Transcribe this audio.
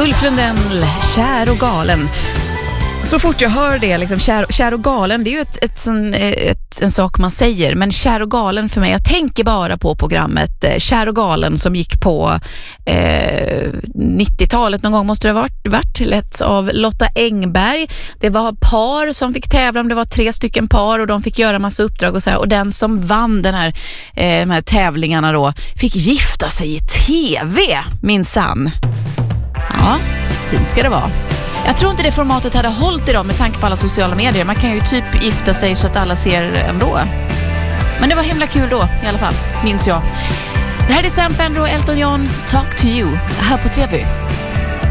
Ulf Lundell, kär och galen. Så fort jag hör det, liksom, kär och galen, det är ju en sak man säger, men kär och galen för mig, jag tänker bara på programmet Kär och galen som gick på 90-talet någon gång, måste det ha varit letts av Lotta Engberg. Det var par som fick tävla, om det var 3 stycken par, och de fick göra massa uppdrag och så här, och den som vann de här tävlingarna då fick gifta sig i tv, minsann. Ja, fint ska det vara. Jag tror inte det formatet hade hållit idag med tanke på alla sociala medier. Man kan ju typ gifta sig så att alla ser ändå. Men det var himla kul då i alla fall, minns jag. Det här är Sam Fender och Elton John, Talk to You, här på Treby.